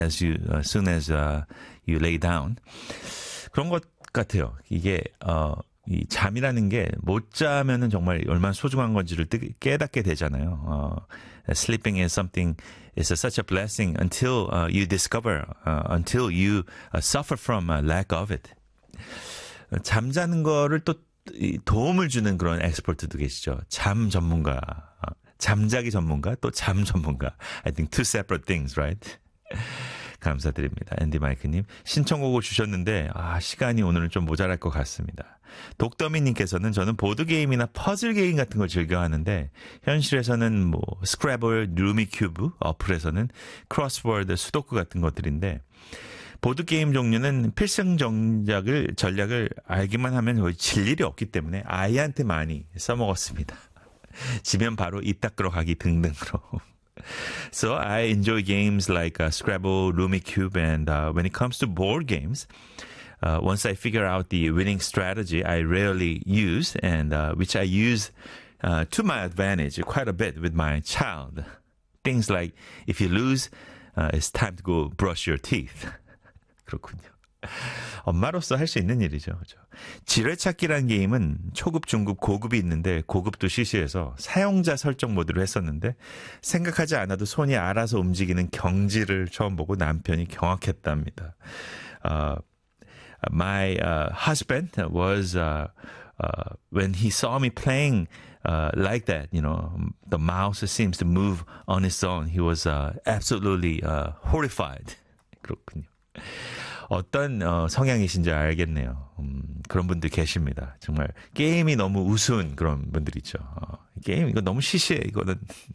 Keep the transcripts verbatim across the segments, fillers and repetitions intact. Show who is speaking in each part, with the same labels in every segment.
Speaker 1: as you, as soon as uh, you lay down. 그런 것 같아요. 이게 어, 이 잠이라는 게 못 자면은 정말 얼마나 소중한 건지를 깨닫게 되잖아요. 어, sleeping is something is such a blessing until uh, you discover, uh, until you uh, suffer from a lack of it. 잠자는 거를 또 도움을 주는 그런 엑스퍼트도 계시죠. 잠 전문가, 잠자기 전문가, 또 잠 전문가. I think two separate things, right? 감사드립니다. 앤디 마이크님. 신청곡을 주셨는데, 아, 시간이 오늘은 좀 모자랄 것 같습니다. 독더미님께서는 저는 보드게임이나 퍼즐게임 같은 걸 즐겨 하는데, 현실에서는 뭐, 스크래블, 루미큐브, 어플에서는 크로스워드, 수도쿠 같은 것들인데, 보드게임 종류는 필승 전략을, 전략을 알기만 하면 거의 질 일이 없기 때문에 아이한테 많이 써먹었습니다. 지면 바로 입 닦으러 가기 등등으로. So I enjoy games like uh, Scrabble, Rummikub, and uh, when it comes to board games, uh, once I figure out the winning strategy, I rarely use, and uh, which I use uh, to my advantage quite a bit with my child. Things like, if you lose, uh, it's time to go brush your teeth. 그렇군요. 엄마로서 할 수 있는 일이죠. 그렇죠? 지뢰찾기라는 게임은 초급, 중급, 고급이 있는데 고급도 시시해서 사용자 설정 모드로 했었는데 생각하지 않아도 손이 알아서 움직이는 경지를 처음 보고 남편이 경악했답니다. Uh, my uh, husband was uh, uh, when he saw me playing uh, like that, you know, the mouse seems to move on its own. He was uh, absolutely uh, horrified. 그렇군요. 어떤 어, 성향이신지 알겠네요. 음, 그런 분들 계십니다. 정말 게임이 너무 우스운 그런 분들이죠. 어, 게임 이거 너무 시시해. 이거는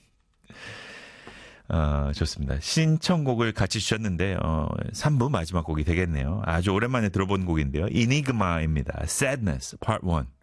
Speaker 1: 어, 좋습니다. 신청곡을 같이 주셨는데 어, 삼 부 마지막 곡이 되겠네요. 아주 오랜만에 들어본 곡인데요. 이니그마입니다. Sadness Part 원.